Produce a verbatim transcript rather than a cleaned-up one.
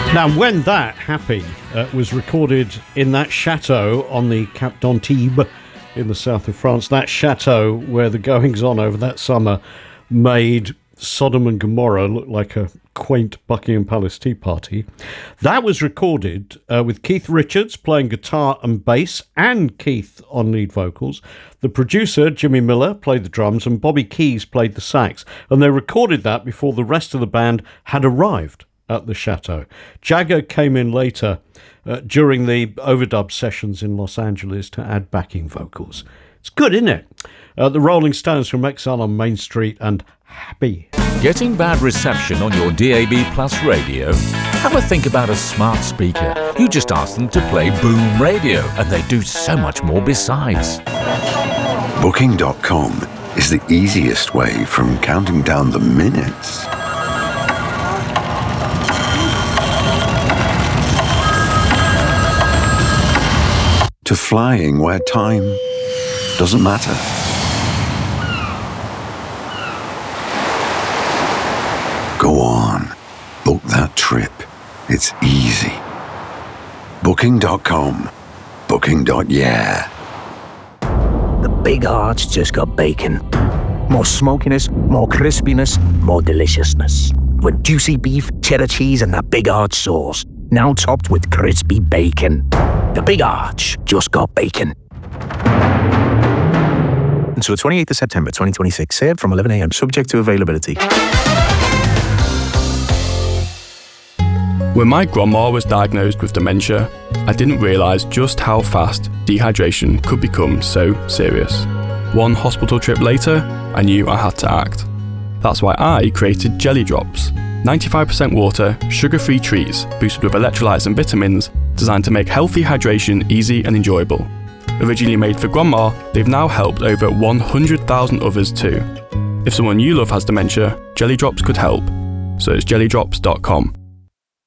Now, when that Happy uh, was recorded in that chateau on the Cap d'Antibes in the south of France, that chateau where the goings-on over that summer made Sodom and Gomorrah look like a quaint Buckingham Palace tea party, that was recorded uh, with Keith Richards playing guitar and bass and Keith on lead vocals. The producer, Jimmy Miller, played the drums and Bobby Keys played the sax. And they recorded that before the rest of the band had arrived at the chateau. Jagger came in later uh, during the overdub sessions in Los Angeles to add backing vocals. It's good, isn't it? Uh, the Rolling Stones from Exile on Main Street and Happy. Getting bad reception on your D A B Plus radio? Have a think about a smart speaker. You just ask them to play Boom Radio and they do so much more besides. Booking dot com is the easiest way from counting down the minutes to flying where time doesn't matter. Go on, book that trip. It's easy. Booking dot com. Booking. Yeah. The Big Arch just got bacon. More smokiness, more crispiness, more deliciousness. With juicy beef, cheddar cheese, and that Big Arch sauce. Now topped with crispy bacon. The Big Arch just got bacon. Until the twenty-eighth of September twenty twenty-six, served from eleven a.m. subject to availability. When my grandma was diagnosed with dementia, I didn't realise just how fast dehydration could become so serious. One hospital trip later, I knew I had to act. That's why I created Jelly Drops. ninety-five percent water, sugar-free treats, boosted with electrolytes and vitamins, designed to make healthy hydration easy and enjoyable. Originally made for grandma, they've now helped over one hundred thousand others too. If someone you love has dementia, Jelly Drops could help. So it's jelly drops dot com.